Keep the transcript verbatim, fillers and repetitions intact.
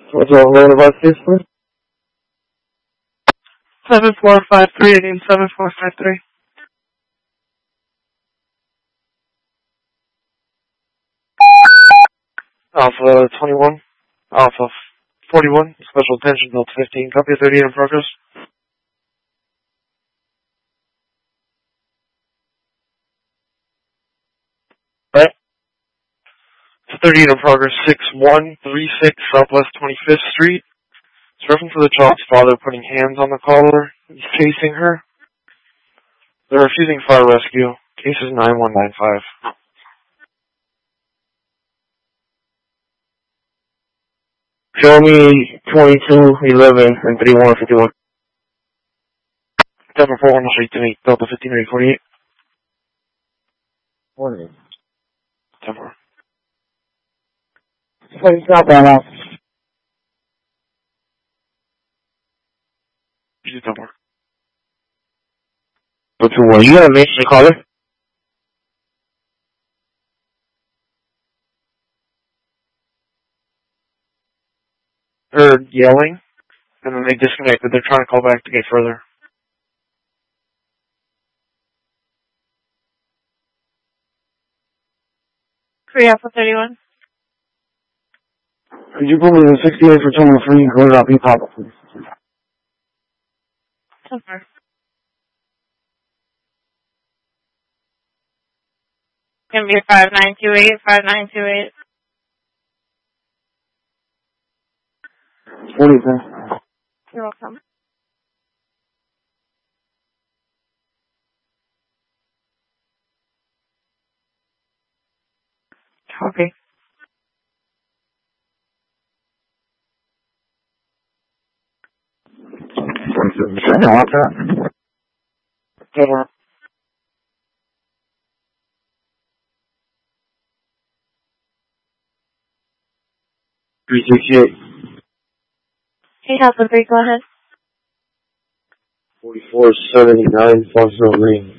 What's the name of our case, please? seven four five three, again, seven four five three. Alpha twenty-one, Alpha forty-one, special attention, Delta fifteen, copy of thirty-eight in progress. Right. thirty-eight in progress, six one three six Southwest twenty-fifth Street. It's reference to the child's father putting hands on the caller. He's chasing her. They're refusing fire rescue. Case is nine one nine five. Show me twenty-two eleven and thirty-one fifty-one. Delta four one straight to me. Delta fifteen ready forty-eight. forty. Delta. Please stop that out. You Delta. Go to one. You gotta make the caller. They're yelling, and then they disconnected. They're trying to call back to get further. three Alpha thirty-one. Could you put me in sixty-eight for terminal three and close out P-Pop, please? Somewhere. Gonna be five nine two eight, five nine two eight. forty, sir. You're welcome. Copy. I want that. Delta. three sixty-eight. Hey, Alpha three, go ahead. forty-four seventy-nine, Foxville Green.